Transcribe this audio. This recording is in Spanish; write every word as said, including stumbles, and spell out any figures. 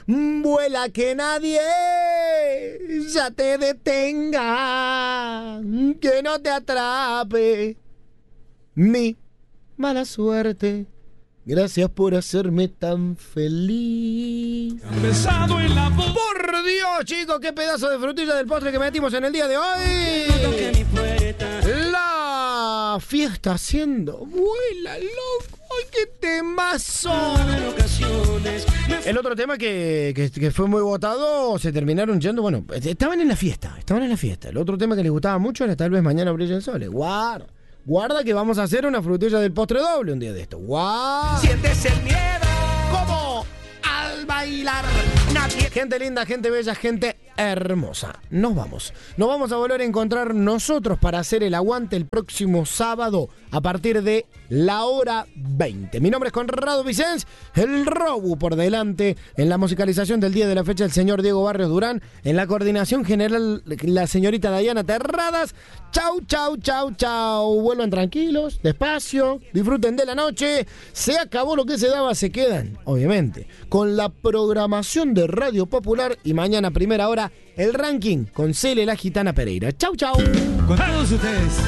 Vuela que nadie ya te detenga, que no te atrape mi mala suerte. Gracias por hacerme tan feliz. Besado en la boca. Por Dios, chicos, qué pedazo de frutilla del postre que metimos en el día de hoy. La fiesta haciendo vuela, loco. ¡Ay, qué temazo! El otro tema que, que, que fue muy votado, se terminaron yendo, bueno, estaban en la fiesta, estaban en la fiesta. El otro tema que les gustaba mucho era Tal vez mañana brilla el sol. Guarda, guarda que vamos a hacer una frutilla del postre doble un día de esto. Guarda. Sientes el miedo. Como al bailar. Nadie. Gente linda, gente bella, gente hermosa. Nos vamos. Nos vamos a volver a encontrar nosotros para hacer el aguante el próximo sábado a partir de la hora veinte. Mi nombre es Conrado Vicens, el Robu por delante. En la musicalización del día de la fecha, el señor Diego Barrios Durán. En la coordinación general, la señorita Dayana Terradas. Chau, chau, chau, chau. Vuelvan tranquilos, despacio, disfruten de la noche. Se acabó lo que se daba, se quedan, obviamente, con la programación de Radio Popular y mañana a primera hora el ranking con Cele la Gitana Pereira. Chau, chau. Con todos ustedes.